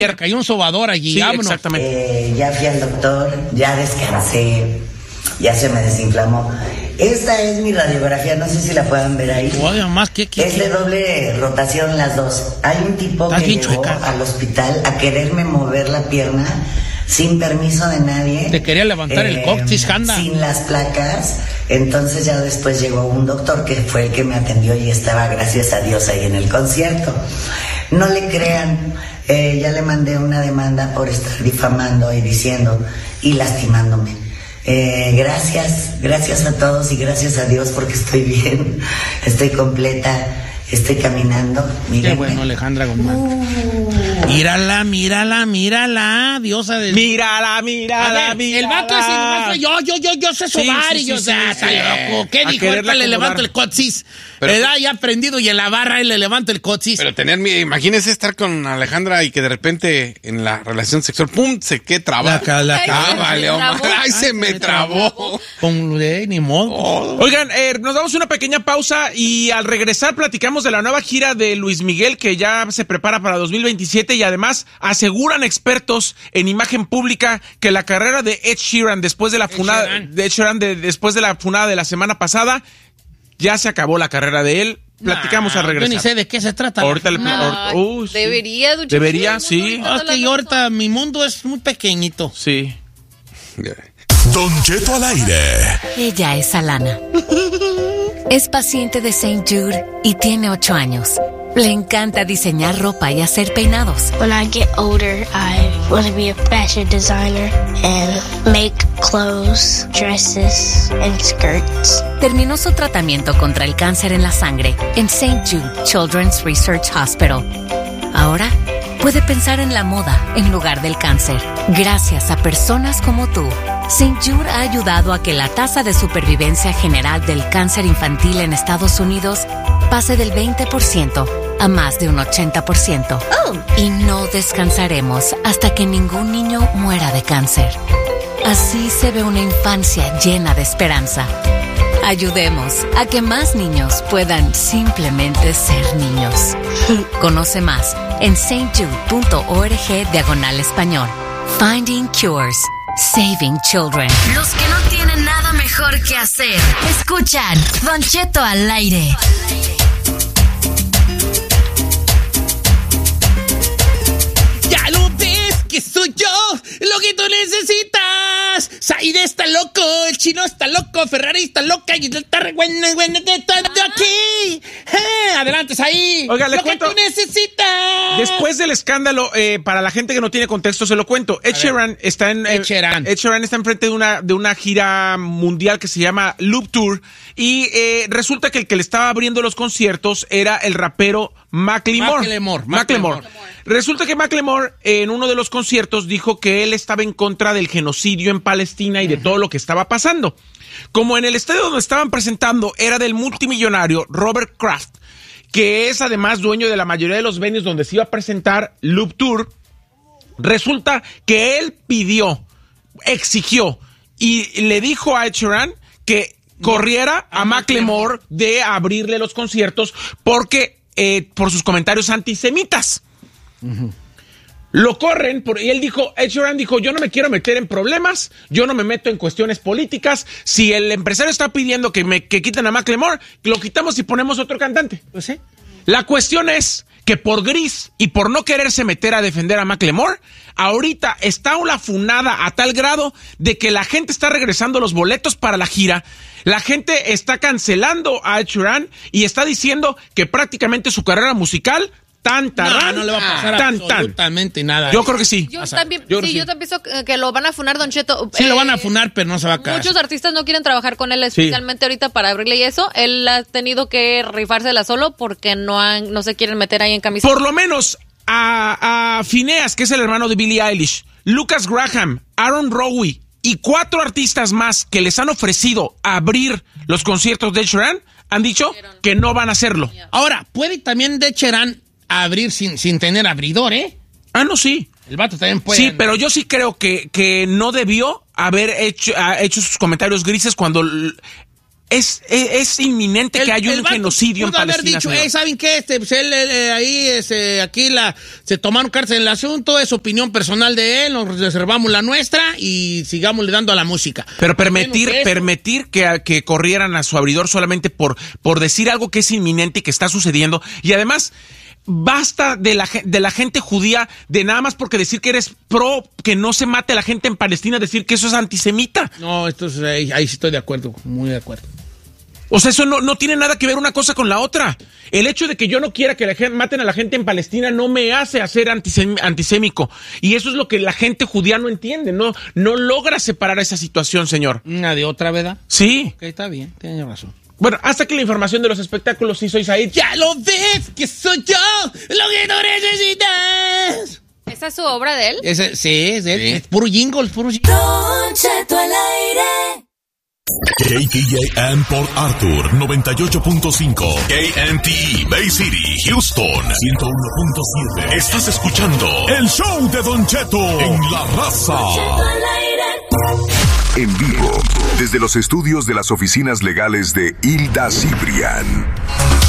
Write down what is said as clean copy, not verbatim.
Cayó un sobador allí, sí, vámonos. Exactamente. Ya fui al doctor, ya descansé, ya se me desinflamó. Esta es mi radiografía, no sé si la puedan ver ahí. Oye, más que es de doble rotación las dos. Hay un tipo que llegó al hospital a quererme mover la pierna sin permiso de nadie. Te quería levantar el coxis, Janda. Sin las placas. Entonces ya después llegó un doctor que fue el que me atendió y estaba, gracias a Dios, ahí en el concierto. No le crean, ya le mandé una demanda por estar difamando y diciendo y lastimándome. Gracias a todos y gracias a Dios porque estoy bien, estoy completa, estoy caminando. Mírenme. Qué bueno, Alejandra Guzmán. Mírala, diosa de... Mírala. El vato es yo sé sobar y yo, está loco. ¿Qué dijo? Ahorita le levanto el coxis. ¿Verdad? Ya aprendido y en la barra él le levanta el coxis. Pero imagínese estar con Alejandra y que de repente en la relación sexual, ¡pum!, se quede trabado. Ay, se me trabó. Ni modo. Oigan, nos damos una pequeña pausa y al regresar platicamos de la nueva gira de Luis Miguel que ya se prepara para 2027 y además aseguran expertos en imagen pública que la carrera de Ed Sheeran después de la funada después de la funada de la semana pasada ya se acabó la carrera de él. Platicamos al regresar. Yo ni sé de qué se trata. Debería, sí. Es que yo ahorita mi mundo es muy pequeñito. Sí. Don Cheto al aire. Ella es Alana. Es paciente de St. Jude y tiene 8 años. Le encanta diseñar ropa y hacer peinados. When I get older, I want to be a fashion designer and make clothes, dresses, and skirts. Terminó su tratamiento contra el cáncer en la sangre en St. Jude Children's Research Hospital. Ahora puede pensar en la moda en lugar del cáncer. Gracias a personas como tú, St. Jude ha ayudado a que la tasa de supervivencia general del cáncer infantil en Estados Unidos pase del 20% a más de un 80%. Y no descansaremos hasta que ningún niño muera de cáncer. Así se ve una infancia llena de esperanza. Ayudemos a que más niños puedan simplemente ser niños. Conoce más en stjude.org/español. Finding Cures. Saving Children. Los que no tienen nada mejor que hacer, escuchan Don Cheto al aire. Ya lo ves que soy yo, lo que tú necesitas. Zaire está loco, el chino está loco, Ferrari está loca y está re buena aquí. Adelante, Zaire. Oiga, le lo cuento. Que tú necesitas. Después del escándalo, para la gente que no tiene contexto, se lo cuento. Ed Sheeran está enfrente de una gira mundial que se llama Loop Tour y resulta que el que le estaba abriendo los conciertos era el rapero Macklemore. Resulta que Macklemore en uno de los conciertos dijo que él estaba en contra del genocidio en Palestina y de todo lo que estaba pasando. Como en el estadio donde estaban presentando era del multimillonario Robert Kraft, que es además dueño de la mayoría de los venues donde se iba a presentar Loop Tour, resulta que él exigió y le dijo a Ed Sheeran que corriera a Macklemore de abrirle los conciertos porque por sus comentarios antisemitas. Lo corren y Ed Sheeran dijo, yo no me quiero meter en problemas, yo no me meto en cuestiones políticas. Si el empresario está pidiendo que quiten a Macklemore, lo quitamos y ponemos otro cantante. Pues sí. La cuestión es que por gris y por no quererse meter a defender a Macklemore, ahorita está una funada a tal grado de que la gente está regresando los boletos para la gira. La gente está cancelando a Ed Sheeran y está diciendo que prácticamente su carrera musical no le va a pasar absolutamente nada. Yo creo que sí. Yo también pienso que lo van a funar, Don Cheto. Sí, lo van a funar, pero no se va a caer. Muchos artistas no quieren trabajar con él, especialmente ahorita para abrirle y eso. Él ha tenido que rifársela solo porque no se quieren meter ahí en camisa. Por lo menos a Phineas, que es el hermano de Billie Eilish, Lucas Graham, Aaron Rowe y 4 artistas más que les han ofrecido abrir los conciertos de Ed Sheeran, han dicho que no van a hacerlo. Ahora, puede también de Ed Sheeran abrir sin tener abridor, ¿eh? No, sí. El vato también puede. Sí, pero yo sí creo que no debió haber hecho sus comentarios grises cuando es inminente que haya un genocidio en Palestina. Pudo haber dicho, ¿saben qué? Aquí se tomaron cartas en el asunto, es opinión personal de él, nos reservamos la nuestra y sigamos le dando a la música. Pero permitir que corrieran a su abridor solamente por decir algo que es inminente y que está sucediendo. Y además, basta de la gente judía de nada más porque decir que eres pro que no se mate a la gente en Palestina, decir que eso es antisemita. No, ahí sí estoy de acuerdo, muy de acuerdo. O sea, eso no tiene nada que ver una cosa con la otra. El hecho de que yo no quiera que maten a la gente en Palestina no me hace hacer antisémico. Y eso es lo que la gente judía no entiende. No logra separar esa situación, señor. Una de otra, ¿verdad? Sí. Ok, está bien, tiene razón. Bueno, hasta aquí la información de los espectáculos. Sí, soy Said. ¡Ya lo ves! ¡Que soy yo! ¡Lo que no necesitas! ¿Esa es su obra de él? Sí, es de él. Sí. Es puro jingle, Don Cheto al aire. KTAN Port Arthur 98.5, KNTE Bay City, Houston 101.7. Estás escuchando el show de Don Cheto en La Raza. En vivo, desde los estudios de las oficinas legales de Hilda Cibrián.